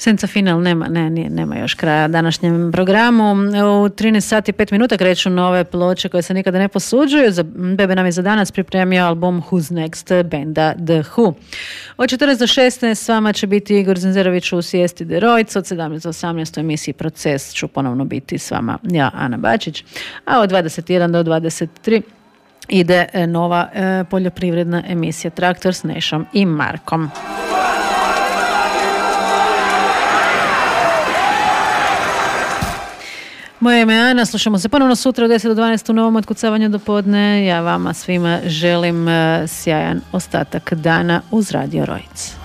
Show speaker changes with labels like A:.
A: Senza final nema još kraja današnjem programu. U 13 sati i 5 minuta kreću nove ploče koje se nikada ne posuđuju. Bebe nam je za danas pripremio album Who's Next benda The Who. Od 14 do 16 s vama će biti Igor Zenzerović u Sijesti de Rojc. Od 17 do 18 u emisiji Proces ću ponovno biti s vama ja, Ana Bačić. A od 21 do 23 ide nova poljoprivredna emisija Traktor s Nešom i Markom. Moje ime je Ana, slušamo se ponovno sutra od 10 do 12 u novom otkucavanju do podne. Ja vama svima želim sjajan ostatak dana uz Radio Rojc.